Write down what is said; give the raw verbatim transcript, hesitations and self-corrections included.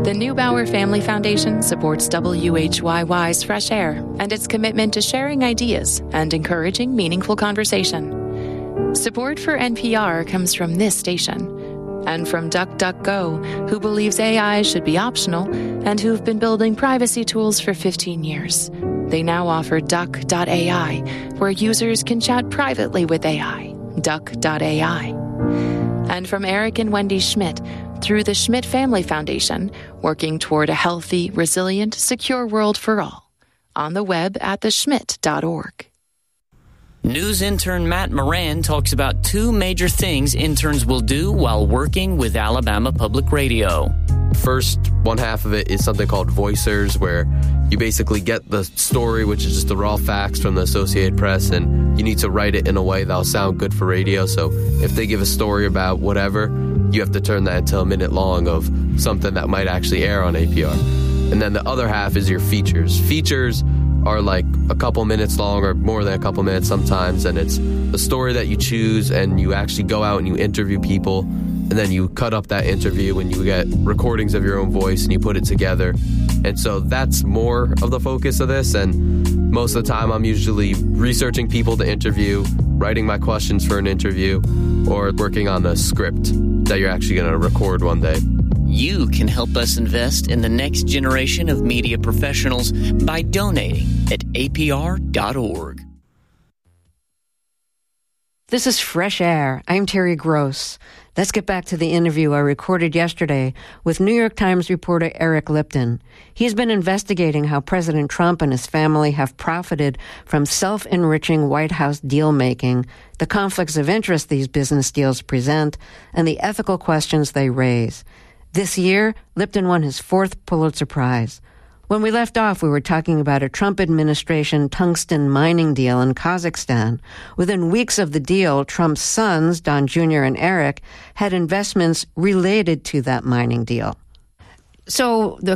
The Neubauer Family Foundation supports W H Y Y's Fresh Air and its commitment to sharing ideas and encouraging meaningful conversation. Support for N P R comes from this station and from DuckDuckGo, who believes A I should be optional and who've been building privacy tools for fifteen years. They now offer Duck dot A I, where users can chat privately with A I. Duck dot A I. And from Eric and Wendy Schmidt, through the Schmidt Family Foundation, working toward a healthy, resilient, secure world for all. On the web at the schmidt dot org. News intern Matt Moran talks about two major things interns will do while working with Alabama Public Radio. First, one half of it is something called voicers, where you basically get the story, which is just the raw facts from the Associated Press, and you need to write it in a way that'll sound good for radio. So if they give a story about whatever, you have to turn that into a minute long of something that might actually air on A P R. And then the other half is your features. Features are like a couple minutes long or more than a couple minutes sometimes, and it's a story that you choose and you actually go out and you interview people, and then you cut up that interview and you get recordings of your own voice and you put it together. And so that's more of the focus of this, and most of the time I'm usually researching people to interview, writing my questions for an interview, or working on the script that you're actually going to record one day. You can help us invest in the next generation of media professionals by donating at A P R dot org. This is Fresh Air. I'm Terry Gross. Let's get back to the interview I recorded yesterday with New York Times reporter Eric Lipton. He's been investigating how President Trump and his family have profited from self-enriching White House deal-making, the conflicts of interest these business deals present, and the ethical questions they raise. This year, Lipton won his fourth Pulitzer Prize. When we left off, we were talking about a Trump administration tungsten mining deal in Kazakhstan. Within weeks of the deal, Trump's sons, Don Junior and Eric, had investments related to that mining deal. So the